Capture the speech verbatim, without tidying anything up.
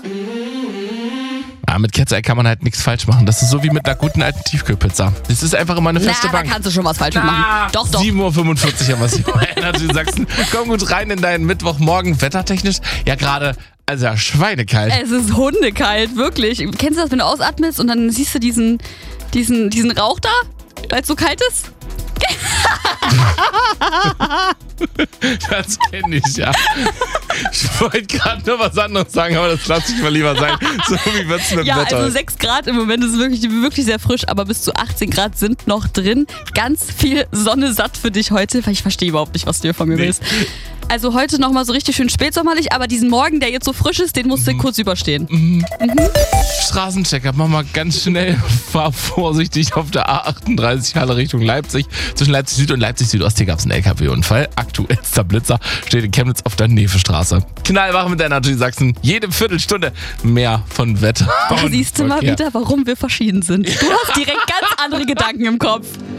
Ja, mit Cat's Eye kann man halt nichts falsch machen. Das ist so wie mit einer guten alten Tiefkühlpizza. Das ist einfach immer eine feste Na, Bank. da kannst du schon was falsch machen. Doch, doch. sieben Uhr fünfundvierzig haben wir es hier in Energy Sachsen. Komm gut rein in deinen Mittwochmorgen. Wettertechnisch, ja gerade, also ja, schweinekalt. Es ist hundekalt, wirklich. Kennst du das, wenn du ausatmest und dann siehst du diesen, diesen, diesen Rauch da, weil es so kalt ist? Das kenne ich, ja. Ich wollte gerade nur was anderes sagen, aber das lasse ich mal lieber sein. So wie wird's mit dem Ja, Wetter? also sechs Grad im Moment ist wirklich, wirklich sehr frisch, aber bis zu achtzehn Grad sind noch drin. Ganz viel Sonne satt für dich heute, weil ich verstehe überhaupt nicht, was du hier von mir Nee. willst. Also heute nochmal so richtig schön spätsommerlich, aber diesen Morgen, der jetzt so frisch ist, den musst du kurz überstehen. Mhm. Straßenchecker, mach mal ganz schnell, fahr vorsichtig auf der A achtunddreißig Halle Richtung Leipzig. Zwischen Leipzig Süd und Leipzig Südost hier gab es einen L K W-Unfall. Aktuellster Blitzer steht in Chemnitz auf der Nevestraße. Knallwach mit der Energy Sachsen. Jede Viertelstunde mehr von Wetter. Da und siehst du mal Verkehr. wieder, warum wir verschieden sind. Du hast direkt ganz andere Gedanken im Kopf.